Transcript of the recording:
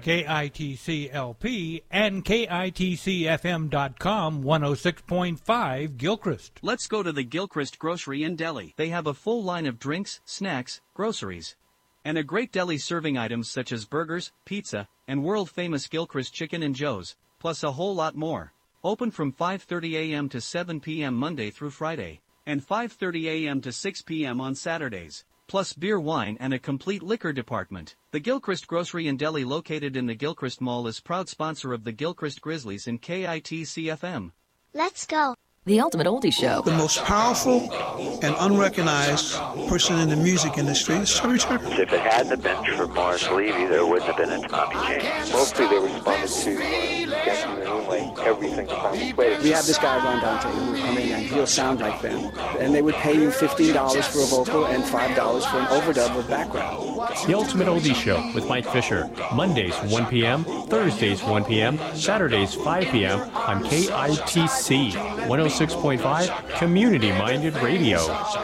KITC-LP and KITCFM.com 106.5 Gilchrist. Let's go to the Gilchrist Grocery and Deli. They have a full line of drinks, snacks, groceries, and a great deli serving items such as burgers, pizza, and world-famous Gilchrist Chicken and Joe's, plus a whole lot more. Open from 5:30 a.m. to 7 p.m. Monday through Friday, and 5:30 a.m. to 6 p.m. on Saturdays, plus beer, wine, and a complete liquor department. The Gilchrist Grocery and Deli, located in the Gilchrist Mall, is proud sponsor of the Gilchrist Grizzlies and KITC-FM. Let's go. The Ultimate Oldie Show. The most powerful and unrecognized person in the music industry is Chubby Checker. If it hadn't been for Morris Levy, there wouldn't have been a Tommy James. Mostly they responded to Yankee and Moonlight every single time we played. We have this guy, Ron Dante, who would come in and he'll sound like them. And they would pay you $15 for a vocal and $5 for an overdub with background. The Ultimate Oldie Show with Mike Fisher. Mondays 1 p.m., Thursdays 1 p.m., Saturdays 5 p.m. on KITC 106.5 Community-Minded Radio.